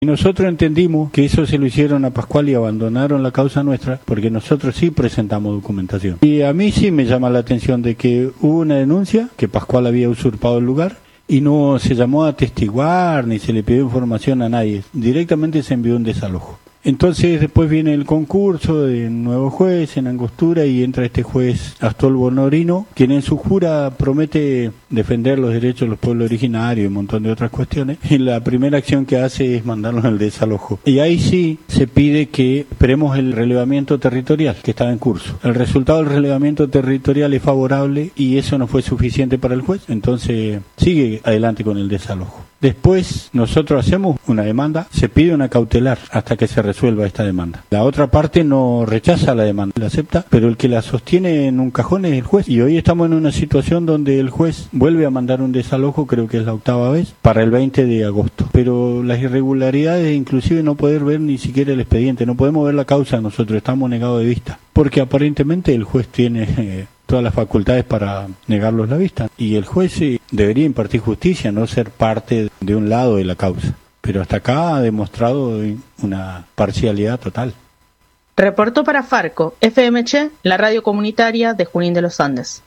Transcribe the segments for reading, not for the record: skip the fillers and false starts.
Y nosotros entendimos que eso se lo hicieron a Pascual y abandonaron la causa nuestra porque nosotros sí presentamos documentación. Y a mí sí me llama la atención de que hubo una denuncia que Pascual había usurpado el lugar y no se llamó a atestiguar ni se le pidió información a nadie. Directamente se envió un desalojo. Entonces después viene el concurso de nuevo juez en Angostura y entra este juez Astolfo Norino, quien en su jura promete defender los derechos de los pueblos originarios y un montón de otras cuestiones, y la primera acción que hace es mandarlos al desalojo. Y ahí sí se pide que esperemos el relevamiento territorial que estaba en curso. El resultado del relevamiento territorial es favorable y eso no fue suficiente para el juez, entonces sigue adelante con el desalojo. Después nosotros hacemos una demanda, se pide una cautelar hasta que se resuelva esta demanda. La otra parte no rechaza la demanda, la acepta, pero el que la sostiene en un cajón es el juez. Y hoy estamos en una situación donde el juez vuelve a mandar un desalojo, creo que es la 8ª vez, para el 20 de agosto. Pero las irregularidades, inclusive no poder ver ni siquiera el expediente, no podemos ver la causa, nosotros estamos negados de vista. Porque aparentemente el juez tiene todas las facultades para negarlos la vista. Y el juez debería impartir justicia, no ser parte de un lado de la causa. Pero hasta acá ha demostrado una parcialidad total. Reportó para Farco, FMC, la radio comunitaria de Junín de los Andes.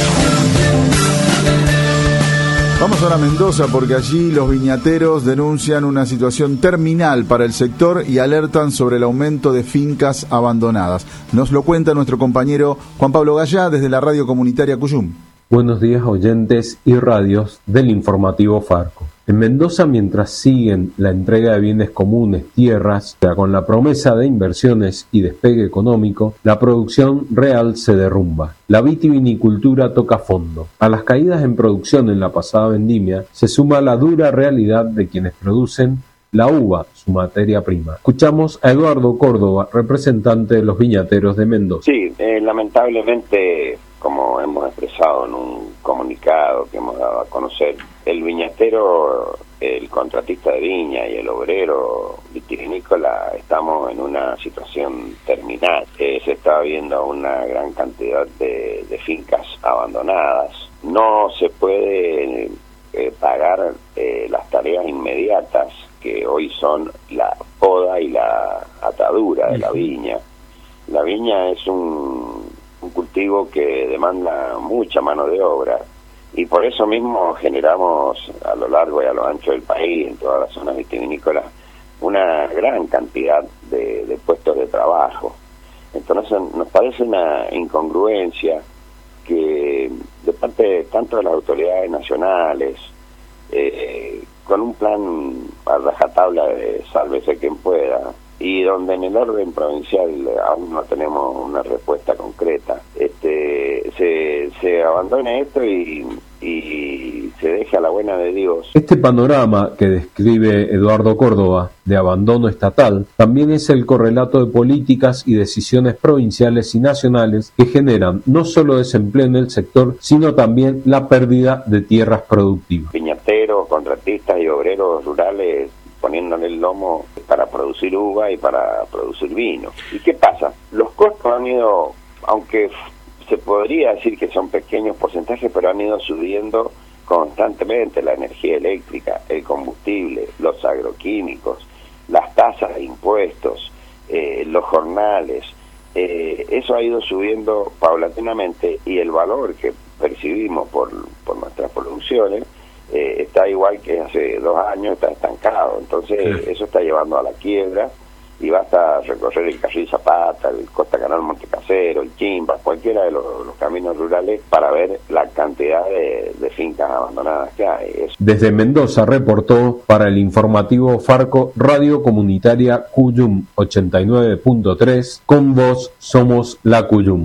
Vamos ahora a Mendoza porque allí los viñateros denuncian una situación terminal para el sector y alertan sobre el aumento de fincas abandonadas. Nos lo cuenta nuestro compañero Juan Pablo Gallá desde la radio comunitaria Cuyum. Buenos días, oyentes y radios del informativo Farco. En Mendoza, mientras siguen la entrega de bienes comunes, tierras, con la promesa de inversiones y despegue económico, la producción real se derrumba. La vitivinicultura toca fondo. A las caídas en producción en la pasada vendimia se suma la dura realidad de quienes producen la uva, su materia prima. Escuchamos a Eduardo Córdoba, representante de los viñateros de Mendoza. Sí, lamentablemente, como hemos expresado en un comunicado que hemos dado a conocer, el viñatero, el contratista de viña y el obrero vitivinícola estamos en una situación terminal. Se está viendo una gran cantidad de fincas abandonadas. No se puede pagar las tareas inmediatas que hoy son la poda y la atadura de la viña. La viña es un cultivo que demanda mucha mano de obra y por eso mismo generamos a lo largo y a lo ancho del país, en todas las zonas vitivinícolas, una gran cantidad de puestos de trabajo. Entonces nos parece una incongruencia que de parte tanto de las autoridades nacionales, con un plan a rajatabla de sálvese quien pueda, y donde en el orden provincial aún no tenemos una respuesta concreta, se abandone esto y se deje a la buena de Dios. Este panorama que describe Eduardo Córdoba de abandono estatal también es el correlato de políticas y decisiones provinciales y nacionales que generan no solo desempleo en el sector, sino también la pérdida de tierras productivas. Viñateros, contratistas y obreros rurales poniéndole el lomo para producir uva y para producir vino. ¿Y qué pasa? Los costos han ido, aunque se podría decir que son pequeños porcentajes, pero han ido subiendo constantemente: la energía eléctrica, el combustible, los agroquímicos, las tasas de impuestos, los jornales. Eso ha ido subiendo paulatinamente y el valor que percibimos por nuestras producciones está igual que hace 2 años, está estancado. Entonces eso está llevando a la quiebra y basta recorrer el Carril Zapata, el Costa Canal Montecasero, el Chimba, cualquiera de los caminos rurales para ver la cantidad de fincas abandonadas que hay. Desde Mendoza reportó para el informativo Farco Radio Comunitaria Cuyum 89.3, con vos somos la Cuyum.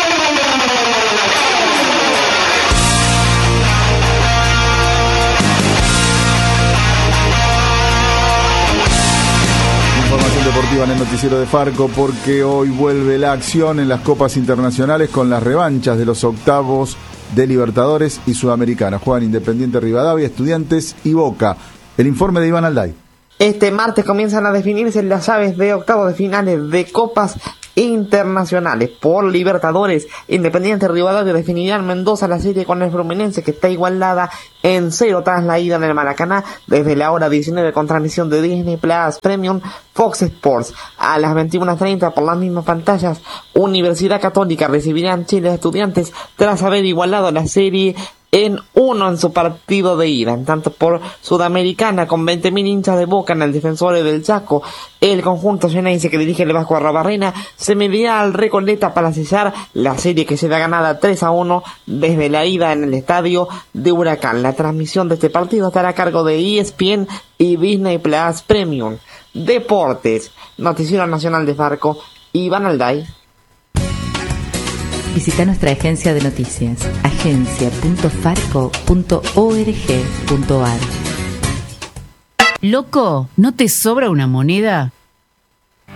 Deportiva en el noticiero de Farco porque hoy vuelve la acción en las copas internacionales con las revanchas de los octavos de Libertadores y Sudamericana. Juegan Independiente Rivadavia, Estudiantes y Boca. El informe de Iván Alday. Este martes comienzan a definirse las llaves de octavos de finales de copas internacionales. Por Libertadores, Independiente Rivadavia definiría en Mendoza la serie con el Fluminense, que está igualada en 0 tras la ida en el Maracaná. Desde la hora 19, con transmisión de Disney Plus Premium, Fox Sports. A las 21:30, por las mismas pantallas, Universidad Católica recibirá en Chile a Estudiantes tras haber igualado la serie en 1 en su partido de ida. En tanto, por Sudamericana, con 20.000 hinchas de Boca en el Defensores del Chaco, el conjunto Xeneize, que dirige el Vasco Arrobarrena, se medirá al Recoleta para sellar la serie, que será ganada 3-1 desde la ida en el estadio de Huracán. La transmisión de este partido estará a cargo de ESPN y Disney Plus Premium. Deportes, Noticiero Nacional de Farco, Iván Alday. Visita nuestra agencia de noticias, agencia.farco.org.ar. Loco, ¿no te sobra una moneda?